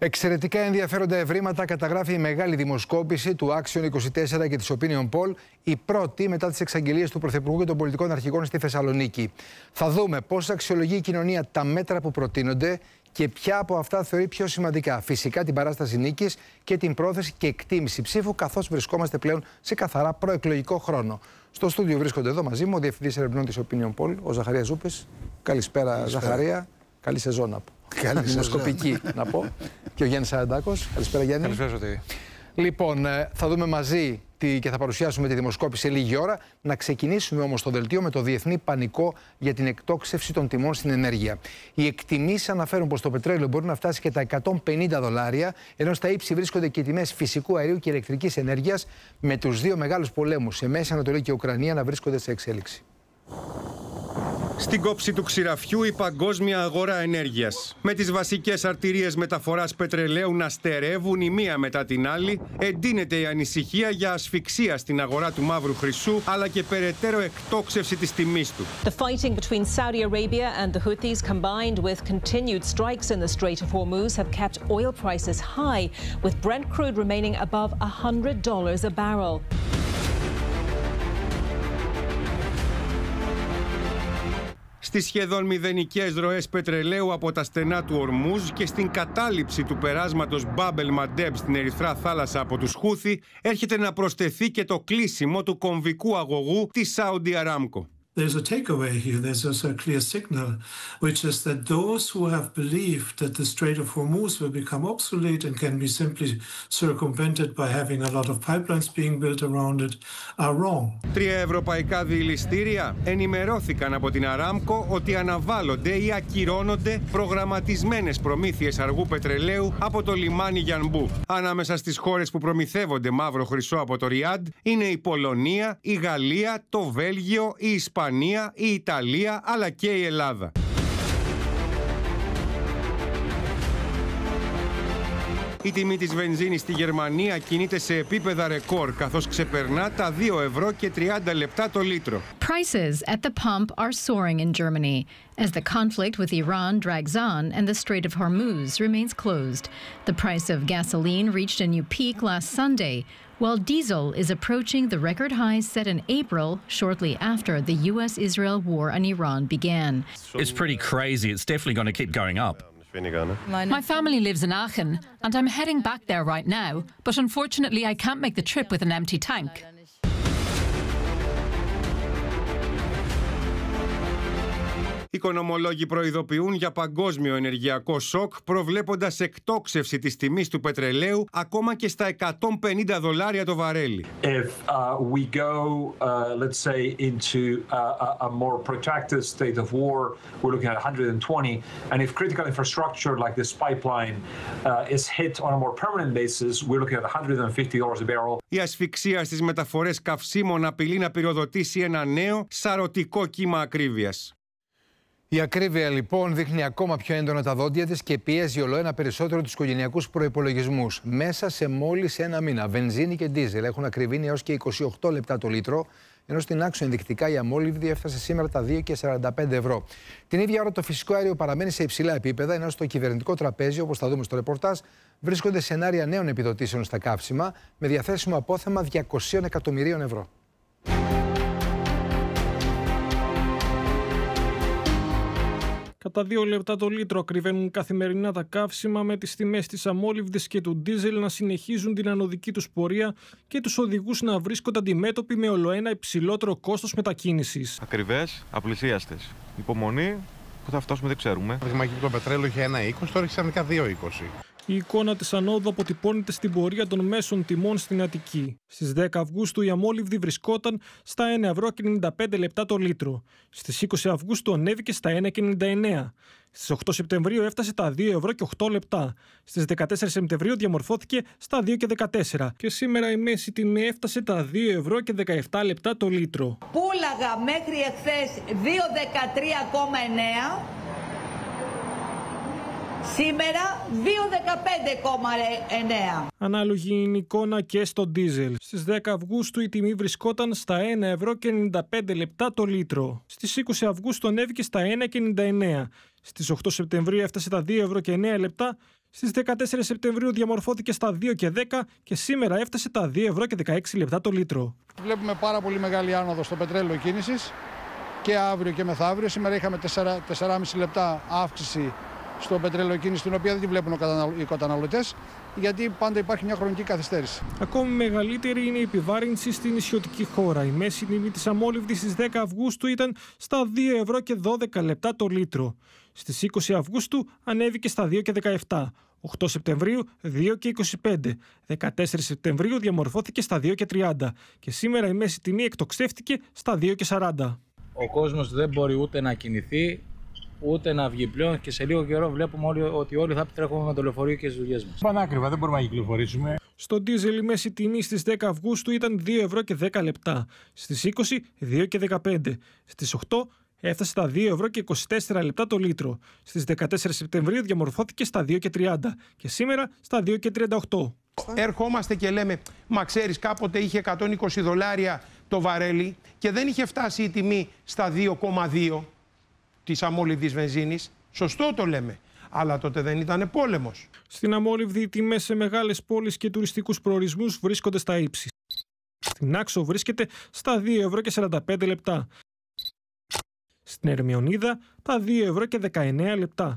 Εξαιρετικά ενδιαφέροντα ευρήματα καταγράφει η μεγάλη δημοσκόπηση του Action 24 και της Opinion Poll, η πρώτη μετά τις εξαγγελίες του Πρωθυπουργού και των πολιτικών αρχηγών στη Θεσσαλονίκη. Θα δούμε πώς αξιολογεί η κοινωνία τα μέτρα που προτείνονται και ποια από αυτά θεωρεί πιο σημαντικά. Φυσικά την παράσταση νίκης και την πρόθεση και εκτίμηση ψήφου, καθώς βρισκόμαστε πλέον σε καθαρά προεκλογικό χρόνο. Στο στούντιο βρίσκονται εδώ μαζί μου ο Διευθυντής Ερευνών της Opinion Poll, ο Ζαχαρίας Ζούπης. Καλησπέρα, Ζαχαρία. Καλή σεζόν να πω. Καλή δημοσκοπική να πω. Και ο Γιάννης Αραντάκος. Καλησπέρα, Γιάννη. Καλησπέρα, Σωτήρη. Λοιπόν, θα δούμε μαζί και θα παρουσιάσουμε τη δημοσκόπηση σε λίγη ώρα. Να ξεκινήσουμε όμως το δελτίο με το διεθνή πανικό για την εκτόξευση των τιμών στην ενέργεια. Οι εκτιμήσεις αναφέρουν πως το πετρέλαιο μπορεί να φτάσει και τα $150, ενώ στα ύψη βρίσκονται και οι τιμές φυσικού αερίου και ηλεκτρικής ενέργειας, με τους δύο μεγάλους πολέμους σε Μέση Ανατολή και Ουκρανία να βρίσκονται σε εξέλιξη. Στην κόψη του ξηραφιού η παγκόσμια αγορά ενέργειας. Με τις βασικές αρτηρίες μεταφοράς πετρελαίου να στερεύουν η μία μετά την άλλη, εντείνεται η ανησυχία για ασφυξία στην αγορά του μαύρου χρυσού, αλλά και περαιτέρω εκτόξευση της τιμής του. The fighting between Saudi Arabia and the Houthis, combined with continued strikes in the Strait of Hormuz, have kept oil prices high, with Brent crude remaining above $100 a barrel. Στις σχεδόν μηδενικές ροές πετρελαίου από τα στενά του Ορμούζ και στην κατάληψη του περάσματος Μπάμπελ Μαντέμ στην Ερυθρά Θάλασσα από τους Χούθι, έρχεται να προσθεθεί και το κλείσιμο του κομβικού αγωγού της Saudi Aramco. There's a takeaway here. There's also a clear signal, which is that those who have believed that the Strait of Hormuz will become obsolete and can be simply circumvented by having a lot of pipelines being built around it are wrong. 3 ευρωπαϊκά διελιστήρια ενημερώθηκαν από την Aramco ότι αναβάλλονται ή ακυρώνονται προγραμματισμένες προμήθειες αργού πετρελαίου από το λιμάνι Γιανμπού. Ανάμεσα στις χώρες που προμηθεύονται μαύρο χρυσό από το Ριάντ είναι η Πολωνία, η Γαλλία, το Βέλγιο, η Ισπανία, η Ιταλία αλλά και η Ελλάδα. Η τιμή της βενζίνης στη Γερμανία κινείται σε επίπεδα ρεκόρ, καθώς ξεπερνά τα 2 ευρώ και 30 λεπτά το λίτρο. Prices at the pump are soaring in Germany as the conflict with Iran drags on and the Strait of Hormuz remains closed. The price of gasoline reached a new peak last Sunday, while diesel is approaching the record highs set in April, shortly after the US-Israel war on Iran began. It's pretty crazy. It's definitely going to keep going up. My family lives in Aachen, and I'm heading back there right now, but unfortunately I can't make the trip with an empty tank. Οι οικονομολόγοι προειδοποιούν για παγκόσμιο ενεργειακό σοκ, προβλέποντας εκτόξευση της τιμής του πετρελαίου ακόμα και στα $150 το βαρέλι. If we go, let's say, into a more protracted state of war, we're looking at 120. And if critical infrastructure like this pipeline is hit on a more permanent basis, we're looking at $150 a barrel. Η ασφυξία στις μεταφορές καυσίμων απειλεί να πυροδοτήσει ένα νέο σαρωτικό κύμα ακρίβειας. Η ακρίβεια λοιπόν δείχνει ακόμα πιο έντονα τα δόντια της και πιέζει ολοένα περισσότερο τους οικογενειακούς προϋπολογισμούς. Μέσα σε μόλις ένα μήνα, βενζίνη και ντίζελ έχουν ακριβήνει έως και 28 λεπτά το λίτρο, ενώ στην Action ενδεικτικά η αμόλυβδη έφτασε σήμερα τα 2,45 ευρώ. Την ίδια ώρα το φυσικό αέριο παραμένει σε υψηλά επίπεδα, ενώ στο κυβερνητικό τραπέζι, όπως θα δούμε στο ρεπορτάζ, βρίσκονται σενάρια νέων επιδοτήσεων στα καύσιμα με διαθέσιμο απόθεμα 200 εκατομμυρίων ευρώ. Κατά 2 λεπτά το λίτρο ακριβένουν καθημερινά τα καύσιμα, με τις τιμές της αμόλυβδης και του ντίζελ να συνεχίζουν την ανωδική τους πορεία και τους οδηγούς να βρίσκονται αντιμέτωποι με ολοένα υψηλότερο κόστος μετακίνησης. Ακριβές, απλησίαστες. Υπομονή, που θα φτάσουμε δεν ξέρουμε. Το πετρέλαιο είχε 1,20, τώρα έχει ξαφνικά 2,20. Η εικόνα της ανόδου αποτυπώνεται στην πορεία των μέσων τιμών στην Αττική. Στις 10 Αυγούστου η αμόλυβδη βρισκόταν στα 1 ευρώ και 95 λεπτά το λίτρο. Στις 20 Αυγούστου ανέβηκε στα 1,99. Στις 8 Σεπτεμβρίου έφτασε τα 2 ευρώ και 8 λεπτά. Στις 14 Σεπτεμβρίου διαμορφώθηκε στα 2 και 14. Και σήμερα η μέση τιμή έφτασε τα 2 ευρώ και 17 λεπτά το λίτρο. Πούλαγα μέχρι εχθές 2,13,9. Σήμερα 2,15,9. Ανάλογη είναι η εικόνα και στο ντίζελ. Στις 10 Αυγούστου η τιμή βρισκόταν στα 1 ευρώ και 95 λεπτά το λίτρο. Στις 20 Αυγούστου ανέβηκε στα 1,99. Στις 8 Σεπτεμβρίου έφτασε τα 2 ευρώ και 9 λεπτά. Στις 14 Σεπτεμβρίου διαμορφώθηκε στα 2 και 10 και σήμερα έφτασε τα 2 ευρώ και 16 λεπτά το λίτρο. Βλέπουμε πάρα πολύ μεγάλη άνοδο στο πετρέλαιο κίνησης και αύριο και μεθαύριο. Σήμερα είχαμε 4,5 λεπτά αύξηση στο πετρέλαιο κίνηση, την οποία δεν τη βλέπουν οι καταναλωτές, γιατί πάντα υπάρχει μια χρονική καθυστέρηση. Ακόμη μεγαλύτερη είναι η επιβάρυνση στην νησιωτική χώρα. Η μέση τιμή της αμόλυβδης στις 10 Αυγούστου ήταν στα 2 ευρώ και 12 λεπτά το λίτρο. Στις 20 Αυγούστου ανέβηκε στα 2 και 17. 8 Σεπτεμβρίου 2 και 25. 14 Σεπτεμβρίου διαμορφώθηκε στα 2 και 30. Και σήμερα η μέση τιμή εκτοξεύτηκε στα 2 και 40. Ο κόσμος δεν μπορεί ούτε να κινηθεί, ούτε να βγει πλέον και σε λίγο καιρό βλέπουμε ότι όλοι θα επιτρέχουμε με το λεωφορείο και στις δουλειές μας. Πανάκριβα, δεν μπορούμε να κυκλοφορήσουμε. Στο ντίζελ η μέση τιμή στις 10 Αυγούστου ήταν 2 ευρώ και 10 λεπτά. Στις 20 2 και 15. Στις 8 έφτασε στα 2 ευρώ και 24 λεπτά το λίτρο. Στις 14 Σεπτεμβρίου διαμορφώθηκε στα 2 και 30 και σήμερα στα 2 και 38. Ερχόμαστε και λέμε, μα ξέρεις κάποτε είχε $120 το βαρέλι και δεν είχε φτάσει η τιμή στα 2,2 της αμόλυβδης βενζίνης. Σωστό το λέμε. Αλλά τότε δεν ήταν πόλεμος. Στην αμόλυβδη οι τιμές σε μεγάλες πόλεις και τουριστικούς προορισμούς βρίσκονται στα ύψη. Στην Άξο βρίσκεται στα 2 ευρώ και 45 λεπτά. Στην Ερμιονίδα τα 2 ευρώ και 19 λεπτά.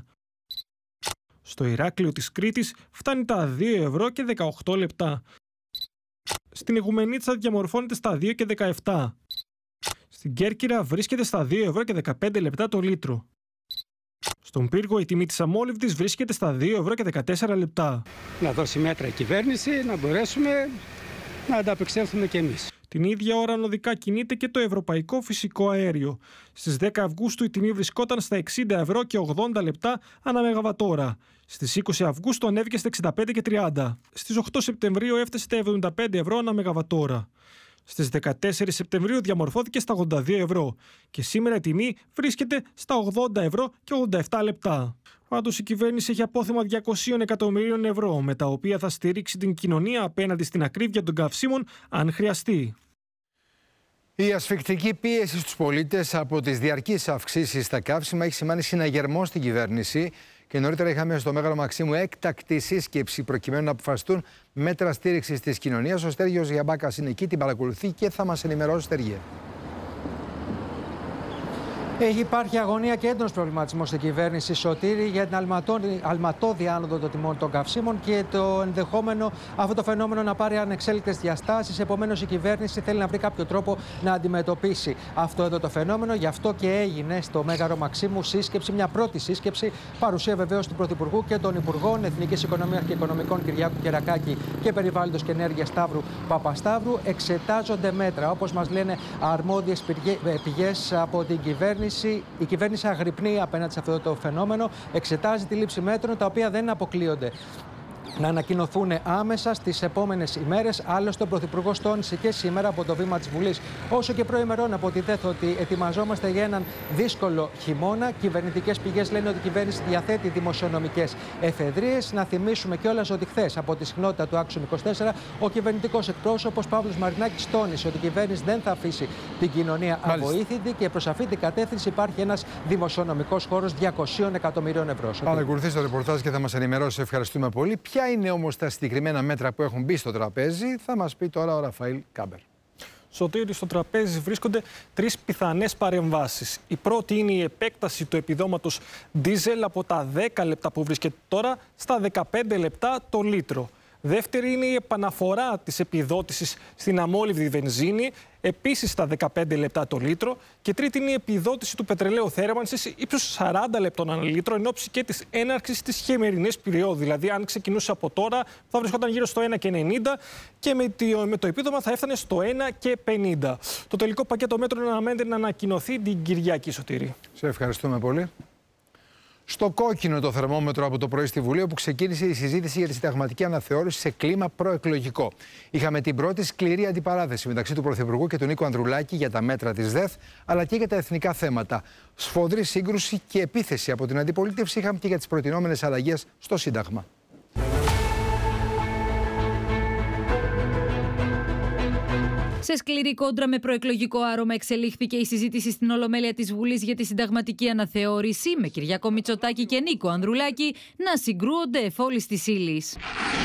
Στο Ηράκλειο της Κρήτης φτάνει τα 2 ευρώ και 18 λεπτά. Στην Ιγουμενίτσα διαμορφώνεται στα 2 και 17. Στην Κέρκυρα βρίσκεται στα 2 ευρώ και 15 λεπτά το λίτρο. Στον Πύργο η τιμή της αμόλυβδης βρίσκεται στα 2 ευρώ και 14 λεπτά. Να δώσει μέτρα η κυβέρνηση, να μπορέσουμε να ανταπεξέλθουμε κι εμείς. Την ίδια ώρα ανωδικά κινείται και το ευρωπαϊκό φυσικό αέριο. Στις 10 Αυγούστου η τιμή βρισκόταν στα 60 ευρώ και 80 λεπτά ανά μεγαβατόρα. Στις 20 Αυγούστου ανέβηκε στα 65 και 30. Στις 8 Σεπτεμβρίου έφτασε στα 75 ευρώ ανά μεγαβατόρα. Στις 14 Σεπτεμβρίου διαμορφώθηκε στα 82 ευρώ και σήμερα η τιμή βρίσκεται στα 80 ευρώ και 87 λεπτά. Πάντως η κυβέρνηση έχει απόθεμα 200 εκατομμυρίων ευρώ με τα οποία θα στηρίξει την κοινωνία απέναντι στην ακρίβεια των καυσίμων αν χρειαστεί. Η ασφικτική πίεση στους πολίτες από τις διαρκείς αυξήσεις στα καύσιμα έχει σημάνει συναγερμό στην κυβέρνηση. Και νωρίτερα είχαμε στο Μέγαρο Μαξίμου έκτακτη σύσκεψη προκειμένου να αποφασιστούν μέτρα στήριξης της κοινωνίας. Ο Στέργιος Γιαμπάκας είναι εκεί, την παρακολουθεί και θα μας ενημερώσει, Στέργιε. Υπάρχει αγωνία και έντονος προβληματισμός στην κυβέρνηση, Σωτήρη, για την αλματώδη άνοδο των τιμών των καυσίμων και το ενδεχόμενο αυτό το φαινόμενο να πάρει ανεξέλεγκτες διαστάσεις. Επομένως, η κυβέρνηση θέλει να βρει κάποιο τρόπο να αντιμετωπίσει αυτό εδώ το φαινόμενο. Γι' αυτό και έγινε στο Μέγαρο Μαξίμου σύσκεψη, μια πρώτη σύσκεψη, παρουσία βεβαίως του Πρωθυπουργού και των Υπουργών Εθνικής Οικονομίας και Οικονομικών Κυριάκου Κερακάκη και Περιβάλλοντος και Ενέργειας Σταύρου Παπασταύρου. Εξετάζονται μέτρα, όπως μας λένε αρμόδιες πηγές από την κυβέρνηση. Η κυβέρνηση αγρυπνεί απέναντι σε αυτό το φαινόμενο, εξετάζει τη λήψη μέτρων τα οποία δεν αποκλείονται να ανακοινωθούν άμεσα στις επόμενες ημέρες. Άλλωστε, ο Πρωθυπουργός τόνισε και σήμερα από το βήμα της Βουλής, όσο και προημερών από τη ΔΕΘ, ότι ετοιμαζόμαστε για έναν δύσκολο χειμώνα. Κυβερνητικές πηγές λένε ότι η κυβέρνηση διαθέτει δημοσιονομικές εφεδρείες. Να θυμίσουμε κιόλας ότι χθες από τη συχνότητα του Άξιον 24, ο κυβερνητικός εκπρόσωπος Παύλος Μαρινάκης τόνισε ότι η κυβέρνηση δεν θα αφήσει την κοινωνία αβοήθητη και προς αυτή την κατεύθυνση υπάρχει ένας δημοσιονομικός χώρος 200 εκατομμυρίων ευρώ. Παρακολουθείς το ρεπορτάζ και θα μας ενημερώσει. Ευχαριστούμε πολύ. Ποια είναι όμως τα συγκεκριμένα μέτρα που έχουν μπει στο τραπέζι, θα μας πει τώρα ο Ραφαήλ Κάμπερ. Σωτήρη, στο τραπέζι βρίσκονται τρεις πιθανές παρεμβάσεις. Η πρώτη είναι η επέκταση του επιδόματος ντίζελ από τα 10 λεπτά που βρίσκεται τώρα στα 15 λεπτά το λίτρο. Δεύτερη είναι η επαναφορά της επιδότησης στην αμόλυβδη βενζίνη, επίσης στα 15 λεπτά το λίτρο. Και τρίτη είναι η επιδότηση του πετρελαίου θέρμανσης ύψους 40 λεπτών ανά λίτρο, εν ώψη και της έναρξης της χειμερινής περίοδου. Δηλαδή, αν ξεκινούσε από τώρα, θα βρισκόταν γύρω στο 1,90 και με το επίδομα θα έφτανε στο 1,50. Το τελικό πακέτο μέτρων αναμένεται να ανακοινωθεί την Κυριακή, Σωτήρη. Σε ευχαριστούμε πολύ. Στο κόκκινο το θερμόμετρο από το πρωί στη Βουλή, όπου ξεκίνησε η συζήτηση για τη συνταγματική αναθεώρηση σε κλίμα προεκλογικό. Είχαμε την πρώτη σκληρή αντιπαράθεση μεταξύ του Πρωθυπουργού και του Νίκου Ανδρουλάκη για τα μέτρα της ΔΕΘ, αλλά και για τα εθνικά θέματα. Σφοδρή σύγκρουση και επίθεση από την αντιπολίτευση είχαμε και για τις προτινόμενες αλλαγές στο Σύνταγμα. Σε σκληρή κόντρα με προεκλογικό άρωμα εξελίχθηκε η συζήτηση στην Ολομέλεια της Βουλής για τη συνταγματική αναθεώρηση, με Κυριάκο Μητσοτάκη και Νίκο Ανδρουλάκη να συγκρούονται εφόλης της ύλης.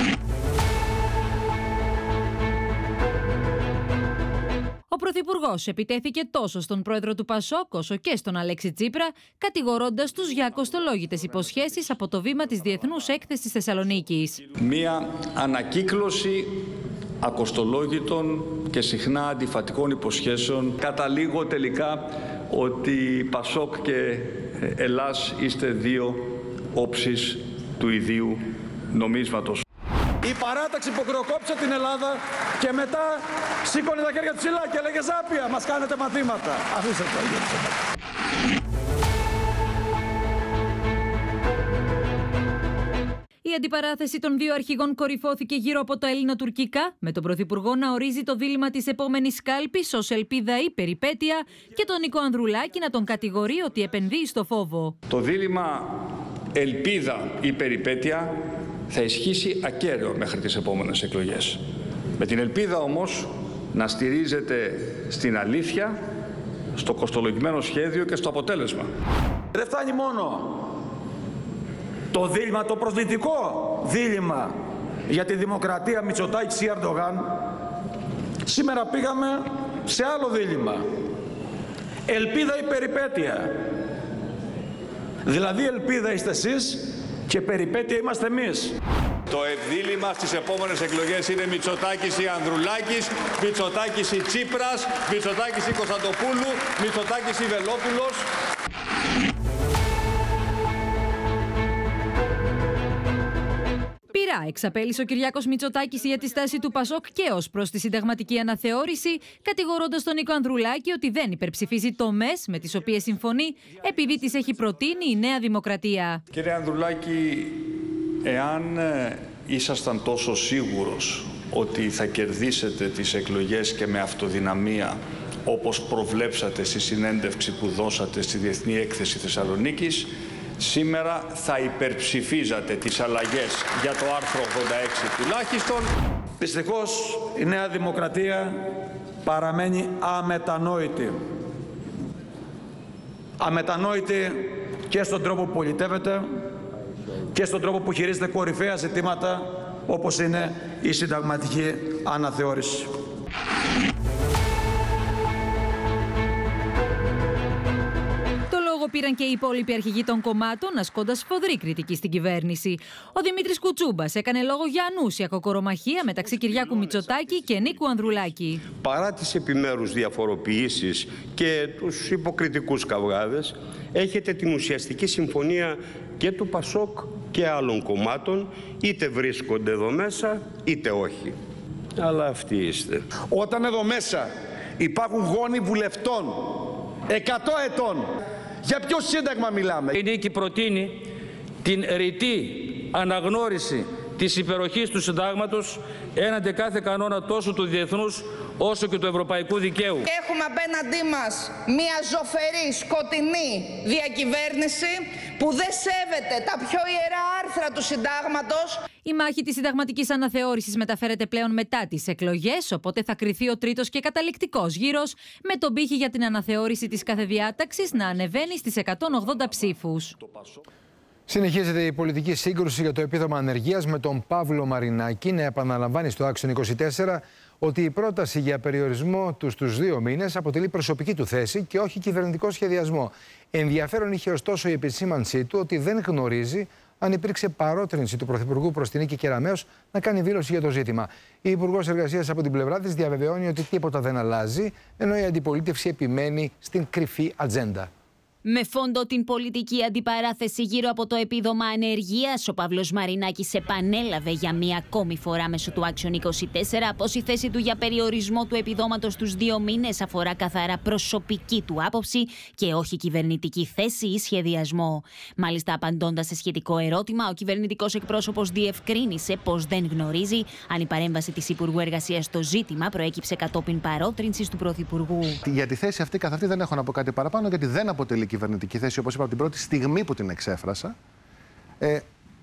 Ο Πρωθυπουργός επιτέθηκε τόσο στον πρόεδρο του Πασόκ όσο και στον Αλέξη Τσίπρα, κατηγορώντας τους για κοστολόγητες υποσχέσεις από το βήμα της Διεθνούς Έκθεσης Θεσσαλονίκης. Μία ανακύκλωση ακοστολόγητων και συχνά αντιφατικών υποσχέσεων. Καταλήγω τελικά ότι Πασόκ και Ελλάς είστε δύο όψεις του ιδίου νομίσματος. Η παράταξη που κροκόψε την Ελλάδα και μετά σήκωνε τα χέρια ψηλά και έλεγε Ζάπια, μας κάνετε μαθήματα. Αφήστε το. Η αντιπαράθεση των δύο αρχηγών κορυφώθηκε γύρω από τα ελληνοτουρκικά, με τον Πρωθυπουργό να ορίζει το δίλημμα της επόμενης κάλπης ως ελπίδα ή περιπέτεια και τον Νίκο Ανδρουλάκη να τον κατηγορεί ότι επενδύει στο φόβο. Το δίλημμα ελπίδα ή περιπέτεια θα ισχύσει ακέραιο μέχρι τις επόμενες εκλογές. Με την ελπίδα όμως να στηρίζεται στην αλήθεια, στο κοστολογημένο σχέδιο και στο αποτέλεσμα. Δεν φτάνει μόνο το δίλημμα, το προσδυτικό δίλημμα για τη δημοκρατία Μητσοτάκης ή Ερντογάν. Σήμερα πήγαμε σε άλλο δίλημμα. Ελπίδα ή περιπέτεια. Δηλαδή ελπίδα είστε εσείς και περιπέτεια είμαστε εμείς. Το δίλημμα στις επόμενες εκλογές είναι Μητσοτάκης ή Ανδρουλάκης, Μητσοτάκης ή Τσίπρας, Μητσοτάκης ή Κωνσταντοπούλου, Μητσοτάκης ή Βελόπουλος. Πειρά εξαπέλυσε ο Κυριάκος Μητσοτάκης για τη στάση του Πασόκ και ως προς τη συνταγματική αναθεώρηση, κατηγορώντας τον Νίκο Ανδρουλάκη ότι δεν υπερψηφίζει τομές με τις οποίες συμφωνεί, επειδή τις έχει προτείνει η Νέα Δημοκρατία. Κύριε Ανδρουλάκη, εάν ήσασταν τόσο σίγουρος ότι θα κερδίσετε τις εκλογές και με αυτοδυναμία, όπως προβλέψατε στη συνέντευξη που δώσατε στη Διεθνή Έκθεση Θεσσαλονίκης, σήμερα θα υπερψηφίζατε τις αλλαγές για το άρθρο 86 τουλάχιστον. Δυστυχώς η Νέα Δημοκρατία παραμένει αμετανόητη. Αμετανόητη και στον τρόπο που πολιτεύεται και στον τρόπο που χειρίζεται κορυφαία ζητήματα όπως είναι η συνταγματική αναθεώρηση. Πήραν και οι υπόλοιποι αρχηγοί των κομμάτων, ασκώντας σφοδρή κριτική στην κυβέρνηση. Ο Δημήτρης Κουτσούμπας έκανε λόγο για ανούσια κοκορομαχία μεταξύ Κυριάκου Μητσοτάκη και Νίκου Ανδρουλάκη. Παρά τις επιμέρους διαφοροποιήσεις και τους υποκριτικούς καυγάδες, έχετε την ουσιαστική συμφωνία και του Πασόκ και άλλων κομμάτων, είτε βρίσκονται εδώ μέσα είτε όχι. Αλλά αυτοί είστε. Όταν εδώ μέσα υπάρχουν γόνοι βουλευτών 100 ετών, για ποιο σύνταγμα μιλάμε? Η Νίκη προτείνει την ρητή αναγνώριση της υπεροχής του συντάγματος έναντι κάθε κανόνα τόσο του διεθνούς όσο και του ευρωπαϊκού δικαίου. Έχουμε απέναντί μας μια ζωφερή, σκοτεινή διακυβέρνηση που δεν σέβεται τα πιο ιερά άρθρα του συντάγματος. Η μάχη της συνταγματικής αναθεώρησης μεταφέρεται πλέον μετά τις εκλογές, οπότε θα κριθεί ο τρίτος και καταληκτικός γύρος, με τον πύχη για την αναθεώρηση της κάθε διάταξης να ανεβαίνει στις 180 ψήφους. Συνεχίζεται η πολιτική σύγκρουση για το επίδομα ανεργίας, με τον Παύλο Μαρινάκη να επαναλαμβάνει στο Action 24 ότι η πρόταση για περιορισμό του στους 2 μήνες αποτελεί προσωπική του θέση και όχι κυβερνητικό σχεδιασμό. Ενδιαφέρον είχε ωστόσο η επισήμανσή του ότι δεν γνωρίζει αν υπήρξε παρότρινση του Πρωθυπουργού προς την Νίκη Κεραμέως να κάνει δήλωση για το ζήτημα. Η Υπουργός Εργασίας από την πλευρά της διαβεβαιώνει ότι τίποτα δεν αλλάζει, ενώ η αντιπολίτευση επιμένει στην κρυφή ατζέντα. Με φόντο την πολιτική αντιπαράθεση γύρω από το επίδομα ανεργίας, ο Παύλος Μαρινάκης επανέλαβε για μία ακόμη φορά μέσω του Action 24 πως η θέση του για περιορισμό του επιδόματος στους 2 μήνες αφορά καθαρά προσωπική του άποψη και όχι κυβερνητική θέση ή σχεδιασμό. Μάλιστα, απαντώντας σε σχετικό ερώτημα, ο κυβερνητικός εκπρόσωπος διευκρίνησε πως δεν γνωρίζει αν η παρέμβαση της Υπουργού Εργασίας στο ζήτημα προέκυψε κατόπιν παρότρινσης του Πρωθυπουργού. Για τη θέση αυτή καθ' αυτή δεν έχω να πω κάτι παραπάνω, γιατί δεν αποτελεί κυβερνητική θέση, όπως είπα από την πρώτη στιγμή που την εξέφρασα.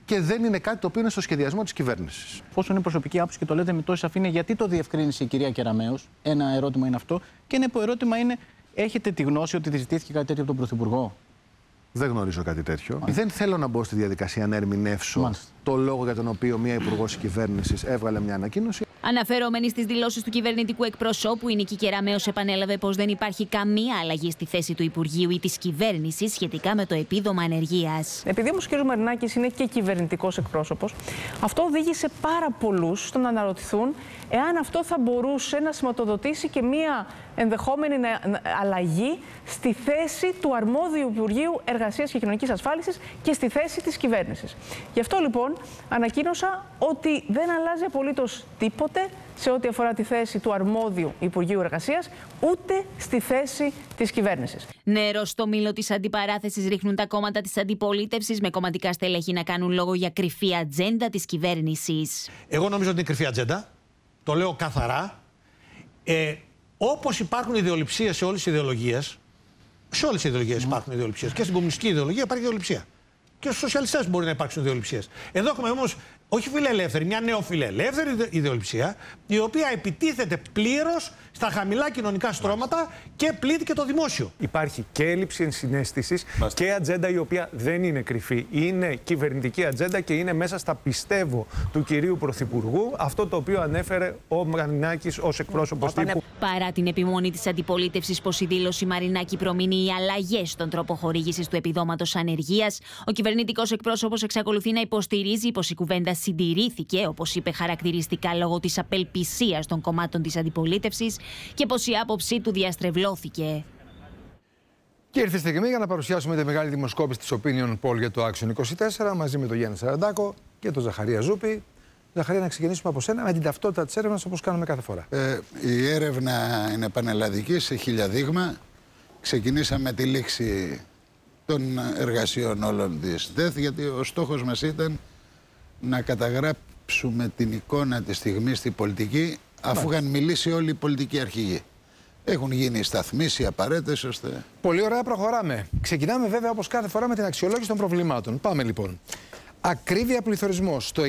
και δεν είναι κάτι το οποίο είναι στο σχεδιασμό της κυβέρνησης. Πόσο είναι προσωπική άποψη και το λέτε με τόση σαφήνεια, γιατί το διευκρίνησε η κυρία Κεραμέως? Ένα ερώτημα είναι αυτό. Και ένα υποερώτημα είναι, έχετε τη γνώση ότι ζητήθηκε κάτι τέτοιο από τον Πρωθυπουργό? Δεν γνωρίζω κάτι τέτοιο. Δεν θέλω να μπω στη διαδικασία να ερμηνεύσω το λόγο για τον οποίο μία υπουργός της κυβέρνησης έβγαλε μια ανακοίνωση. Αναφερόμενη στις δηλώσεις του κυβερνητικού εκπροσώπου, η Νίκη Κεραμέως επανέλαβε πως δεν υπάρχει καμία αλλαγή στη θέση του Υπουργείου ή της κυβέρνησης σχετικά με το επίδομα ανεργίας. Επειδή όμως ο κ. Μαρινάκης είναι και κυβερνητικός εκπρόσωπος, αυτό οδήγησε πάρα πολλούς στο να αναρωτηθούν εάν αυτό θα μπορούσε να σηματοδοτήσει και μία ενδεχόμενη αλλαγή στη θέση του αρμόδιου Υπουργείου Εργασίας και Κοινωνικής Ασφάλισης και στη θέση της κυβέρνησης. Γι' αυτό λοιπόν ανακοίνωσα ότι δεν αλλάζει απολύτως τίποτε σε ό,τι αφορά τη θέση του αρμόδιου Υπουργείου Εργασίας, ούτε στη θέση της κυβέρνησης. Νερό στο μήλο της αντιπαράθεσης ρίχνουν τα κόμματα της αντιπολίτευσης, με κομματικά στελέχη να κάνουν λόγο για κρυφή ατζέντα της κυβέρνησης. Εγώ νομίζω ότι είναι κρυφή ατζέντα. Το λέω καθαρά. Όπως υπάρχουν ιδεολειψίες σε όλες τις ιδεολογίες, σε όλες τις ιδεολογίες υπάρχουν ιδεολειψίες. Και στην κομμουνιστική ιδεολογία υπάρχει ιδεολειψία. Και στους σοσιαλιστές μπορεί να υπάρξουν ιδεολειψίες. Εδώ έχουμε όμως, όχι φιλελεύθερη, μια νεοφιλελεύθερη ιδεολειψία, η οποία επιτίθεται πλήρως στα χαμηλά κοινωνικά στρώματα και πλήττει και το δημόσιο. Υπάρχει και έλλειψη ενσυναίσθησης και ατζέντα η οποία δεν είναι κρυφή. Είναι κυβερνητική ατζέντα και είναι μέσα στα πιστεύω του κυρίου Πρωθυπουργού, αυτό το οποίο ανέφερε ο Μαρινάκης ως εκπρόσωπος τύπου. Παρά την επιμονή της αντιπολίτευσης πως η δήλωση Μαρινάκη προμείνει οι αλλαγές στον τρόπο χορήγησης του επιδόματος ανεργίας, ο κυβερνητικός εκπρόσωπος εξακολουθεί να υποστηρίζει πως η κουβέντα συντηρήθηκε, όπως είπε χαρακτηριστικά, λόγω της απελπισίας των κομμάτων της αντιπολίτευσης και πως η άποψή του διαστρεβλώθηκε. Και ήρθε η στιγμή για να παρουσιάσουμε τη μεγάλη δημοσκόπηση της Opinion Poll για το Action 24 μαζί με τον Γιάννη Σαραντάκο και τον Ζαχαρία Ζούπη. Ζαχαρία, να ξεκινήσουμε από σένα με την ταυτότητα της έρευνας όπως κάνουμε κάθε φορά. Η έρευνα είναι πανελλαδική σε 1000 δείγμα. Ξεκινήσαμε τη λήξη των εργασιών όλων της ΔΕΘ, γιατί ο στόχος μας ήταν να καταγράψουμε την εικόνα της στιγμής στην πολιτική, αφού είχαν μιλήσει όλοι οι πολιτικοί αρχηγοί. Έχουν γίνει οι σταθμίσεις, οι απαραίτητες, ώστε... Πολύ ωραία, προχωράμε. Ξεκινάμε βέβαια όπως κάθε φορά με την αξιολόγηση των προβλημάτων. Πάμε λοιπόν. Ακρίβεια πληθωρισμός στο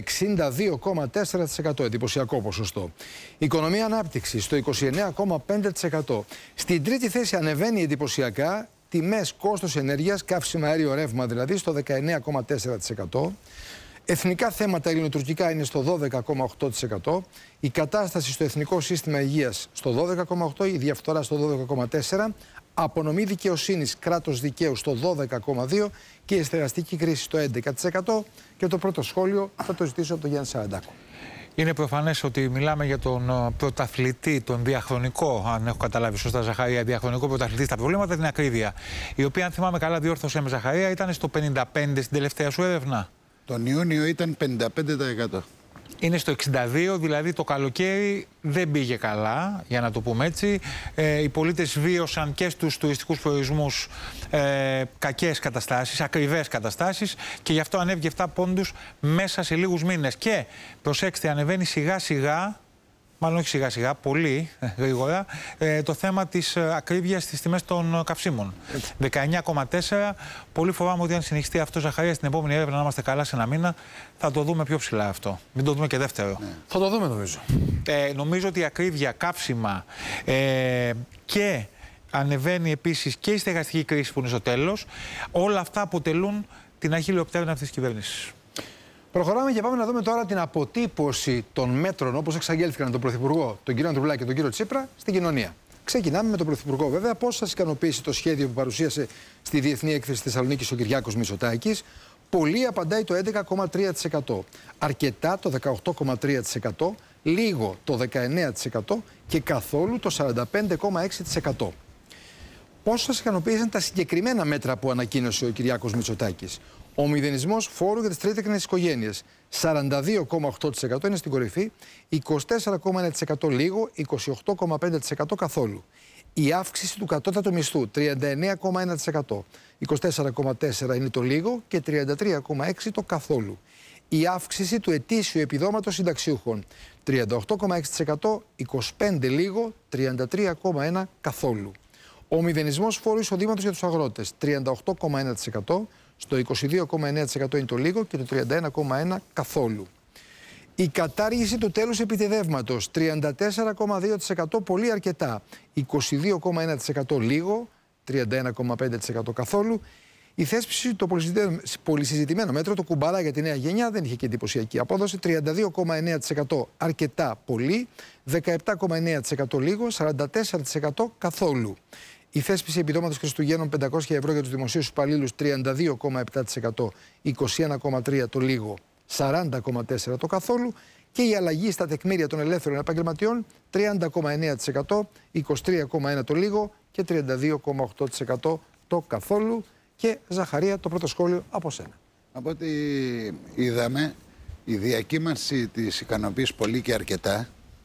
62,4%, εντυπωσιακό ποσοστό. Οικονομία ανάπτυξης στο 29,5%. Στην τρίτη θέση ανεβαίνει εντυπωσιακά τιμές κόστος ενέργειας, καύσιμα αέριο ρεύμα δηλαδή, στο 19,4%. Εθνικά θέματα ελληνοτουρκικά είναι στο 12,8%. Η κατάσταση στο Εθνικό Σύστημα Υγείας στο 12,8%. Η διαφθορά στο 12,4%. Απονομή δικαιοσύνης, κράτος δικαίου στο 12,2% και η εστεραστική κρίση στο 11%. Και το πρώτο σχόλιο θα το ζητήσω από τον Γιάννη Σαραντάκο. Είναι προφανές ότι μιλάμε για τον πρωταθλητή, τον διαχρονικό, αν έχω καταλάβει σωστά, Ζαχαρία, διαχρονικό πρωταθλητή στα προβλήματα, την ακρίβεια. Η οποία, αν θυμάμαι καλά, διόρθωσε με Ζαχαρία, ήταν στο 55% στην τελευταία σου έρευνα. Τον Ιούνιο ήταν 55%. Είναι στο 62%, δηλαδή το καλοκαίρι δεν πήγε καλά, για να το πούμε έτσι. Οι πολίτες βίωσαν και στους τουριστικούς προορισμούς κακές καταστάσεις, ακριβές καταστάσεις και γι' αυτό ανέβηκε 7 πόντους μέσα σε λίγους μήνες. Και προσέξτε, ανεβαίνει σιγά σιγά, μάλλον όχι σιγά σιγά, πολύ γρήγορα, το θέμα της ακρίβειας στις τιμές των καυσίμων. 19,4. Πολύ φοβάμαι ότι αν συνεχιστεί αυτό, Ζαχαρία, στην επόμενη έρευνα, να είμαστε καλά σε ένα μήνα, θα το δούμε πιο ψηλά αυτό. Μην το δούμε και δεύτερο. Ναι. Θα το δούμε, νομίζω. Νομίζω ότι η ακρίβεια, καύσιμα και ανεβαίνει επίσης και η στεγαστική κρίση που είναι στο τέλος. Όλα αυτά αποτελούν την αχίλλειο πτέρνα αυτής της κυβέρνησης. Προχωράμε και πάμε να δούμε τώρα την αποτύπωση των μέτρων όπως εξαγγέλθηκαν από τον Πρωθυπουργό, τον κύριο Ανδρουλάκη και τον κύριο Τσίπρα, στην κοινωνία. Ξεκινάμε με τον Πρωθυπουργό, βέβαια. Πώς σας ικανοποίησε το σχέδιο που παρουσίασε στη Διεθνή Έκθεση Θεσσαλονίκης ο Κυριάκος Μητσοτάκης? Πολύ απαντάει το 11,3%. Αρκετά το 18,3%. Λίγο το 19% και καθόλου το 45,6%. Πώς σας ικανοποίησαν τα συγκεκριμένα μέτρα που ανακοίνωσε ο Κυριάκος Μητσοτάκης? Ο μηδενισμός φόρου για τις τρίτεκνες οικογένειες 42,8% είναι στην κορυφή, 24,1% λίγο, 28,5% καθόλου. Η αύξηση του κατώτατου μισθού 39,1%, 24,4% είναι το λίγο και 33,6% το καθόλου. Η αύξηση του ετήσιου επιδόματος συνταξιούχων 38,6%, 25% λίγο, 33,1% καθόλου. Ο μηδενισμός φόρου εισοδήματος για τους αγρότες 38,1%, Στο 22,9% είναι το λίγο και το 31,1% καθόλου. Η κατάργηση του τέλους επιτεδεύματος, 34,2% πολύ αρκετά, 22,1% λίγο, 31,5% καθόλου. Η θέσπιση το πολυσυζητημένο μέτρο, το κουμπαρά για τη νέα γενιά, δεν είχε και εντυπωσιακή απόδοση, 32,9% αρκετά πολύ, 17,9% λίγο, 44% καθόλου. Η θέσπιση επιδόματος Χριστουγέννων 500 ευρώ για τους δημοσίους υπαλλήλους, 32,7%, 21,3% το λίγο, 40,4% το καθόλου, και η αλλαγή στα τεκμήρια των ελεύθερων επαγγελματιών 30,9%, 23,1% το λίγο και 32,8% το καθόλου. Και Ζαχαρία, το πρώτο σχόλιο από σένα. Από ό,τι είδαμε, η διακύμανση της ικανοποίησης πολύ και αρκετά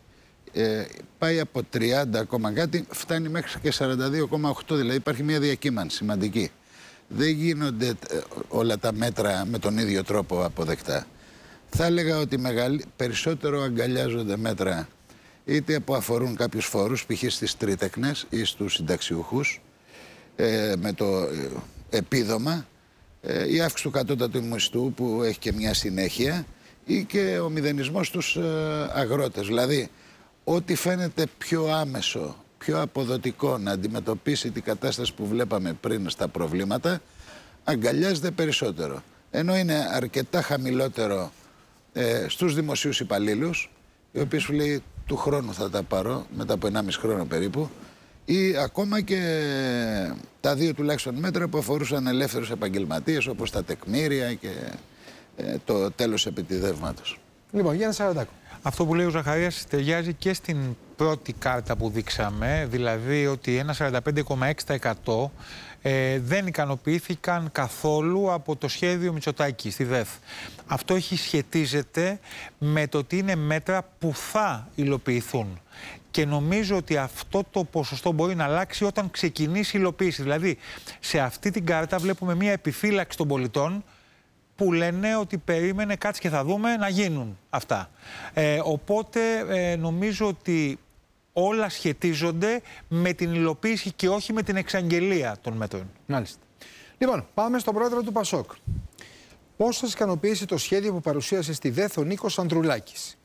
πάει από 30, κάτι, φτάνει μέχρι και 42,8, δηλαδή υπάρχει μια διακύμανση σημαντική. Δεν γίνονται όλα τα μέτρα με τον ίδιο τρόπο αποδεκτά. Θα έλεγα ότι περισσότερο αγκαλιάζονται μέτρα είτε που αφορούν κάποιους φόρους, π.χ. στις τρίτεκνες ή στους συνταξιούχους, με το επίδομα, η αύξηση του κατώτατου μισθού που έχει και μια συνέχεια, ή και ο μηδενισμός στους αγρότες. Δηλαδή, ό,τι φαίνεται πιο άμεσο, πιο αποδοτικό να αντιμετωπίσει την κατάσταση που βλέπαμε πριν στα προβλήματα, αγκαλιάζεται περισσότερο. Ενώ είναι αρκετά χαμηλότερο στους δημοσίους υπαλλήλους, οι οποίοι σου λέει του χρόνου θα τα πάρω, μετά από 1,5 χρόνο περίπου, ή ακόμα και τα δύο τουλάχιστον μέτρα που αφορούσαν ελεύθερους επαγγελματίες, όπως τα τεκμήρια και το τέλος επιτιδεύματος. Λοιπόν, Γιάννη Σαραντάκο. Αυτό που λέει ο Ζαχαρίας ταιριάζει και στην πρώτη κάρτα που δείξαμε, δηλαδή ότι ένα 45,6% δεν ικανοποιήθηκαν καθόλου από το σχέδιο Μητσοτάκη στη ΔΕΘ. Αυτό σχετίζεται με το ότι είναι μέτρα που θα υλοποιηθούν. Και νομίζω ότι αυτό το ποσοστό μπορεί να αλλάξει όταν ξεκινήσει η υλοποίηση. Δηλαδή, σε αυτή την κάρτα βλέπουμε μια επιφύλαξη των πολιτών που λένε ότι περίμενε, κάτσε και θα δούμε να γίνουν αυτά. Οπότε νομίζω ότι όλα σχετίζονται με την υλοποίηση και όχι με την εξαγγελία των μέτρων. Μάλιστα. Λοιπόν, πάμε στον πρόεδρο του ΠΑΣΟΚ. Πώς σας ικανοποίησε το σχέδιο που παρουσίασε στη ΔΕΘ ο Νίκος Ανδρουλάκης?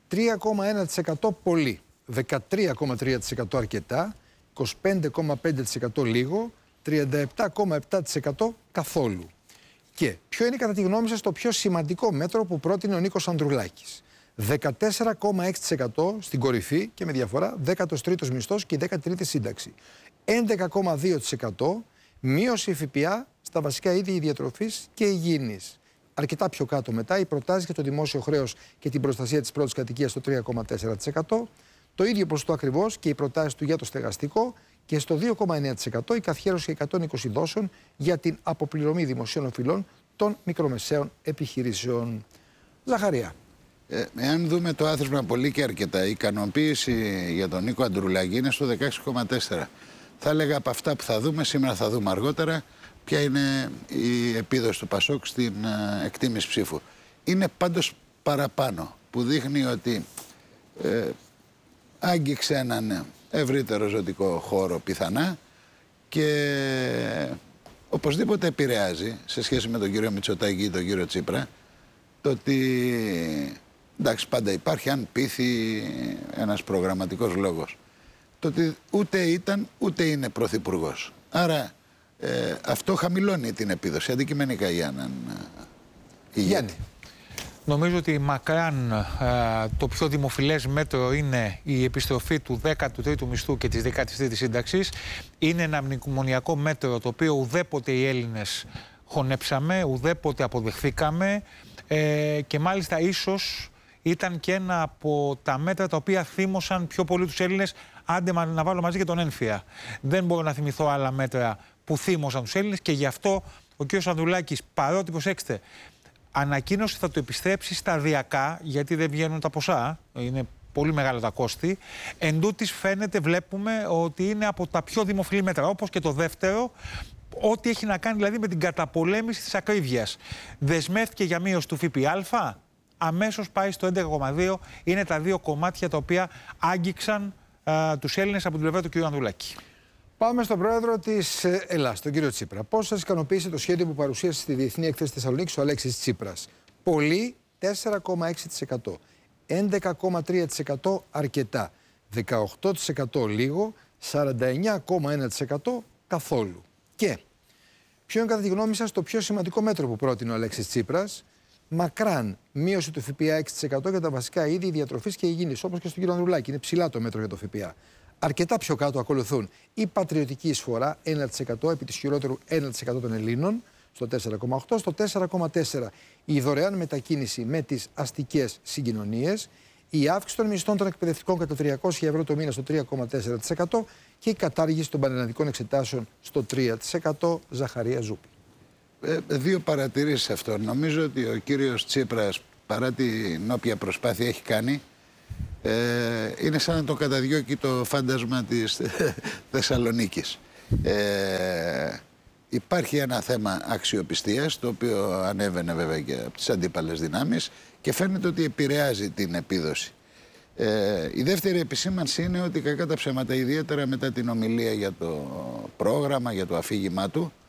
3,1% πολύ, 13,3% αρκετά, 25,5% λίγο, 37,7% καθόλου. Και ποιο είναι κατά τη γνώμη σας το πιο σημαντικό μέτρο που πρότεινε ο Νίκος Ανδρουλάκης? 14,6% στην κορυφή και με διαφορά 13ος μισθός και 13η σύνταξη. 11,2% μείωση ΦΠΑ στα βασικά είδη διατροφής και υγιεινής. Αρκετά πιο κάτω μετά οι προτάσεις για το δημόσιο χρέος και την προστασία της πρώτης κατοικίας στο 3,4%. Το ίδιο ποσοστό ακριβώς και οι προτάσεις του για το στεγαστικό, και στο 2,9% η καθιέρωση 120 δόσεων για την αποπληρωμή δημοσίων οφειλών των μικρομεσαίων επιχειρήσεων. Ζαχαρία. Εάν δούμε το άθροισμα πολύ και αρκετά, η ικανοποίηση για τον Νίκο Ανδρουλάκη είναι στο 16,4. Θα έλεγα από αυτά που θα δούμε, σήμερα θα δούμε αργότερα, ποια είναι η επίδοση του ΠΑΣΟΚ στην εκτίμηση ψήφου. Είναι πάντως παραπάνω, που δείχνει ότι άγγιξε έναν ευρύτερο ζωτικό χώρο πιθανά και οπωσδήποτε επηρεάζει σε σχέση με τον κύριο Μητσοτάκη ή τον κύριο Τσίπρα το ότι εντάξει πάντα υπάρχει αν πείθει ένας προγραμματικός λόγος, το ότι ούτε ήταν ούτε είναι πρωθυπουργός. Άρα αυτό χαμηλώνει την επίδοση αντικειμενικά για έναν ηγέτη. Νομίζω ότι μακράν το πιο δημοφιλές μέτρο είναι η επιστροφή του 13ου μισθού και της 13ης σύνταξης. Είναι ένα μνημονιακό μέτρο το οποίο ουδέποτε οι Έλληνες χωνέψαμε, ουδέποτε αποδεχθήκαμε και μάλιστα ίσως ήταν και ένα από τα μέτρα τα οποία θύμωσαν πιο πολύ τους Έλληνες, άντε να βάλω μαζί και τον ένφια. Δεν μπορώ να θυμηθώ άλλα μέτρα που θύμωσαν τους Έλληνες και γι' αυτό ο κ. Ανδρουλάκης, παρότι προσέξτε, ανακοίνωσε θα το επιστρέψει σταδιακά, γιατί δεν βγαίνουν τα ποσά, είναι πολύ μεγάλα τα κόστη. Εν τούτης φαίνεται, βλέπουμε ότι είναι από τα πιο δημοφιλή μέτρα, όπως και το δεύτερο, ό,τι έχει να κάνει δηλαδή με την καταπολέμηση της ακρίβειας. Δεσμεύτηκε για μείωση του ΦΠΑ, αμέσως πάει στο 11,2. Είναι τα δύο κομμάτια τα οποία άγγιξαν τους Έλληνες από την πλευρά του κ. Ανδρουλάκη. Πάμε στον πρόεδρο της Ελλάδας, τον κύριο Τσίπρα. Πώς σας ικανοποίησε το σχέδιο που παρουσίασε στη Διεθνή Έκθεση Θεσσαλονίκης ο Αλέξης Τσίπρας? Πολύ 4,6%, 11,3% αρκετά, 18% λίγο, 49,1% καθόλου. Και ποιο είναι κατά τη γνώμη σας το πιο σημαντικό μέτρο που πρότεινε ο Αλέξης Τσίπρας? Μακράν μείωση του ΦΠΑ 6% για τα βασικά είδη διατροφής και υγιεινής, όπως και στον κύριο Ανδρουλάκη. Είναι ψηλά το μέτρο για το ΦΠΑ. Αρκετά πιο κάτω ακολουθούν η πατριωτική εισφορά 1% επί της χειρότερου 1% των Ελλήνων, στο 4,8%, στο 4,4% η δωρεάν μετακίνηση με τις αστικές συγκοινωνίες, η αύξηση των μισθών των εκπαιδευτικών κατά 300 ευρώ το μήνα στο 3,4% και η κατάργηση των πανελλαδικών εξετάσεων στο 3%. Ζαχαρία Ζούπη. Δύο παρατηρήσεις σε αυτό. Νομίζω ότι ο κύριος Τσίπρας, παρά την όποια προσπάθεια έχει κάνει, είναι σαν να το καταδιώκει το φάντασμα της Θεσσαλονίκης. Υπάρχει ένα θέμα αξιοπιστίας, το οποίο ανέβαινε βέβαια και από τις αντίπαλες δυνάμεις και φαίνεται ότι επηρεάζει την επίδοση. Η δεύτερη επισήμανση είναι ότι κακά τα ψέματα, ιδιαίτερα μετά την ομιλία για το πρόγραμμα, για το αφήγημά του,